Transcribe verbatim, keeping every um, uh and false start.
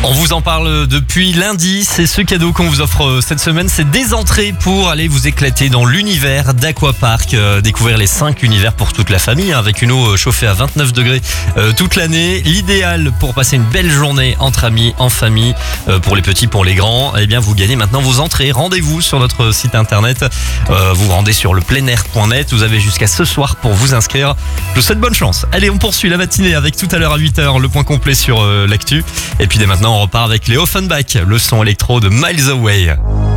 On vous en parle depuis lundi, c'est ce cadeau qu'on vous offre cette semaine, c'est des entrées pour aller vous éclater dans l'univers d'Aquapark, euh, découvrir les cinq univers pour toute la famille, hein, avec une eau chauffée à vingt-neuf degrés euh, toute l'année, l'idéal pour passer une belle journée entre amis, en famille, euh, pour les petits, pour les grands. Eh bien vous gagnez maintenant vos entrées, rendez-vous sur notre site internet, euh, vous vous rendez sur le pleinair point net, vous avez jusqu'à ce soir pour vous inscrire. Je vous souhaite bonne chance. Allez, on poursuit la matinée avec tout à l'heure à huit heures le point complet sur euh, l'actu, et puis dès maintenant on repart avec les Offenbach, le son électro de Miles Away.